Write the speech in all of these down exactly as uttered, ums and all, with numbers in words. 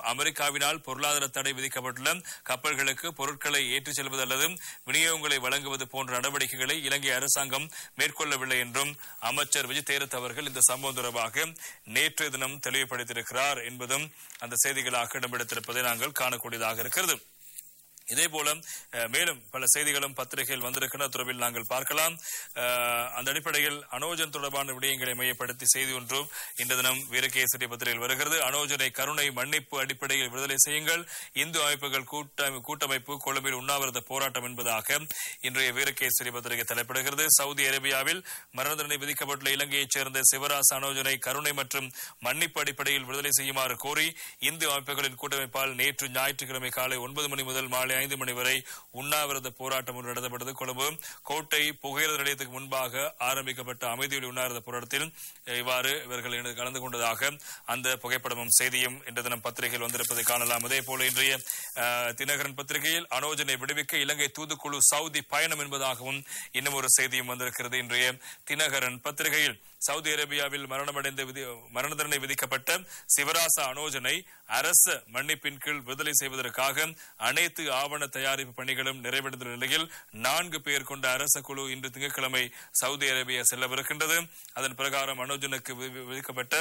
அமெரிக்காவினால் பொருளாதார தடை விதிக்கப்பட்டுள்ள கப்பல்களுக்கு பொருட்களை ஏற்றிச் செல்வது அல்லது விநியோகங்களை வழங்குவது போன்ற நடவடிக்கைகளை இலங்கை அரசாங்கம் மேற்கொள்ளவில்லை என்றும் அமைச்சர் விஜய் தேரத் அவர்கள் இந்த சம்பவம் தொடர்பாக நேற்றைய தினம் தெளிவுபடுத்தியிருக்கிறார் என்பதும் அந்த செய்திகளாக இடம்பெடுத்திருப்பதை நாங்கள் காணக்கூடியதாக இருக்கிறது. இதேபோல மேலும் பல செய்திகளும் பத்திரிகையில் வந்திருக்கின்ற தொடர்பில் நாங்கள் பார்க்கலாம். அந்த அடிப்படையில் அனோஜன் தொடர்பான விடயங்களை மையப்படுத்தி செய்தி ஒன்றும் இந்த தினம் வீரகேசரி பத்திரிகையில் வருகிறது. அனோஜனை கருணை மன்னிப்பு அடிப்படையில் விடுதலை செய்யுங்கள், இந்து அமைப்புகள் கூட்டமைப்பு கொழும்பில் உண்ணாவிரத போராட்டம் என்பதாக இன்றைய வீரகேசரி பத்திரிகை தலைப்பிடுகிறது. சவுதி அரேபியாவில் மரண தண்டனை விதிக்கப்பட்டுள்ள இலங்கையைச் சேர்ந்த சிவராச அனோஜனை கருணை மற்றும் மன்னிப்பு அடிப்படையில் விடுதலை செய்யுமாறு கோரி இந்து அமைப்புகளின் கூட்டமைப்பால் நேற்று ஞாயிற்றுக்கிழமை காலை ஒன்பது மணி முதல் மாலை ஐந்து மணி வரை உண்ணாவிரத போராட்டம் ஒன்று நடத்தப்பட்டது. கொழும்பு கோட்டை புகையிரத நிலையத்துக்கு முன்பாக ஆரம்பிக்கப்பட்ட அமைதியொலி உண்ணாவிரத போராட்டத்தில் இவ்வாறு இவர்கள் கலந்து கொண்டதாக அந்த புகைப்படமும் செய்தியும் இன்று தினம் பத்திரிகையில் வந்திருப்பதை காணலாம். அதே போல இன்றைய தினகரன் பத்திரிகையில் அனோஜனை விடுவிக்க இலங்கை தூதுக்குழு சவுதி பயணம் என்பதாகவும் இன்னும் ஒரு செய்தியும் வந்திருக்கிறது. இன்றைய தினகரன் பத்திரிகையில் சவுதி அரேபியாவில் மரணமடைந்த மரண தண்டனை விதிக்கப்பட்ட சிவராசா அனோஜனை அரசு மன்னிப்பின் கீழ் விடுதலை செய்வதற்காக அனைத்து ஆவண தயாரிப்பு பணிகளும் நிறைவடைந்த நிலையில் நான்கு பேர் கொண்ட அரச குழு இன்று திங்கட்கிழமை சவுதி அரேபியா செல்லவிருக்கின்றது. அதன் பிரகாரம் அனோஜனுக்கு விதிக்கப்பட்ட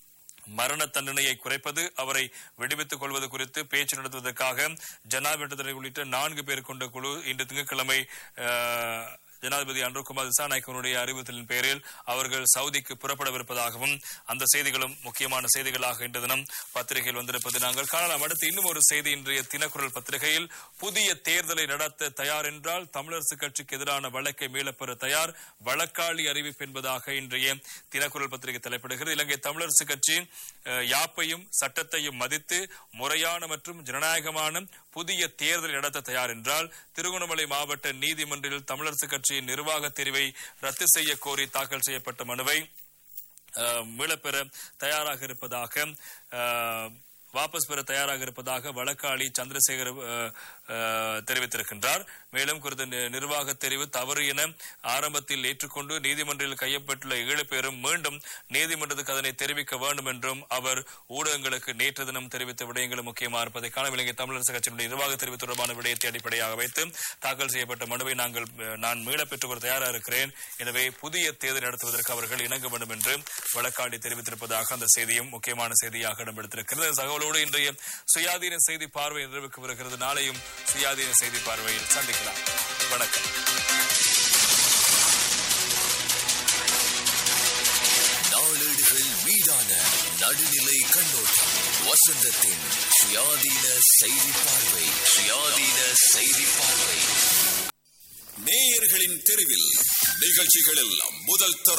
மரண தண்டனையை குறைப்பது, அவரை விடுவித்துக் கொள்வது குறித்து பேச்சு நடத்துவதற்காக ஜனாதிபதி உள்ளிட்ட நான்கு பேர் கொண்ட குழு இன்று திங்கட்கிழமை ஜனாதிபதி அன்ருகுமார் திசாநாயக்கனுடைய அறிவுறுத்தலின் பேரில் அவர்கள் சவுதிக்கு புறப்படவிருப்பதாகவும் அந்த செய்திகளும் முக்கியமான செய்திகளாக இன்று தினம் பத்திரிகையில் வந்திருப்பது நாங்கள் காணலாம். அடுத்து இன்னும் ஒரு செய்தி இன்றைய தினக்குரல் பத்திரிகையில் புதிய தேர்தலை நடத்த தயார் என்றால் தமிழரசு கட்சிக்கு எதிரான வழக்கை மீளப்பெற தயார், வழக்காளி அறிவிப்பு என்பதாக இன்றைய தினக்குரல் பத்திரிகை தலைப்பிடுகிறது. இலங்கை தமிழரசு கட்சி யாப்பையும் சட்டத்தையும் மதித்து முறையான மற்றும் ஜனநாயகமான புதிய தேர்தலை நடத்த தயார் என்றால் திருகோணமலை மாவட்ட நீதிமன்றில் தமிழரசு கட்சியின் நிர்வாக தெரிவை ரத்து செய்ய கோரி தாக்கல் செய்யப்பட்ட மனுவை மீளப்பெற தயாராக இருப்பதாக வாபஸ் பெற தயாராக இருப்பதாக வழக்காளி சந்திரசேகர் தெரிவித்திருக்கின்றார். மேலும் குறித்த நிர்வாக தெரிவு தவறு என ஆரம்பத்தில் ஏற்றுக்கொண்டு நீதிமன்றில் கையப்பட்டுள்ள ஏழு பேரும் மீண்டும் நீதிமன்றத்துக்கு அதனை தெரிவிக்க வேண்டும் என்றும் அவர் ஊடகங்களுக்கு நேற்று தினம் தெரிவித்த விடயங்களும் முக்கியமாக இருப்பதை காண இலங்கை தமிழரசு கட்சியினுடைய நிர்வாக தெரிவு தொடர்பான விடயத்தை அடிப்படையாக வைத்து தாக்கல் செய்யப்பட்ட மனுவை நாங்கள் நான் மீள பெற்றுக் கொள்ள தயாராக இருக்கிறேன், எனவே புதிய தேர்தல் நடத்துவதற்கு அவர்கள் இணங்க வேண்டும் என்று வழக்காளி தெரிவித்திருப்பதாக அந்த செய்தியும் முக்கியமான செய்தியாக இடம்பெடுத்திருக்கிறது. தகவலோடு இன்றைய சுயாதீன செய்தி பார்வை நிறைவுக்கு வருகிறது. நாளையும் சுயாதீன செய்தி பார்வையில் சந்திக்கலாம். வணக்கம். நாளேடுகள் மீதான நடுநிலை கண்ணோட்டம். வசந்தத்தின் சுயாதீன செய்தி பார்வை. சுயாதீன செய்தி பார்வை. நேயர்களின் தெருவில் நிகழ்ச்சிகளில் முதல் தர